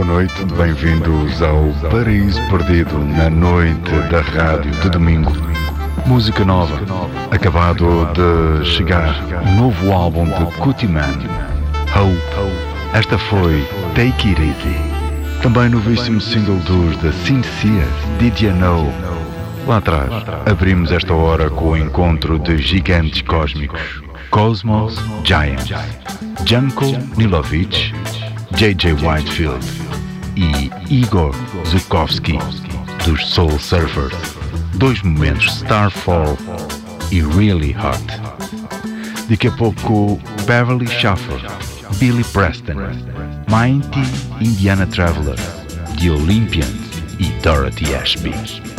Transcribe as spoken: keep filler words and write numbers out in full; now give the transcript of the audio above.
noite, bem-vindos ao Paraíso Perdido na noite da rádio de domingo. Música nova, acabado de chegar, um novo álbum de Kutiman, Hope. Esta foi Take It Easy. Também novíssimo single dos The Sincere, Did You Know? Lá atrás, abrimos esta hora com o encontro de gigantes cósmicos, Cosmos Giants, Janko Nilovic, J J Whitefield e Igor Zhukovsky, dos Soul Surfers. Dois momentos, Starfall e Really Hot. Daqui a pouco, Beverly Shaffer, Billy Preston, Mighty Indiana Traveler, The Olympians e Dorothy Ashby.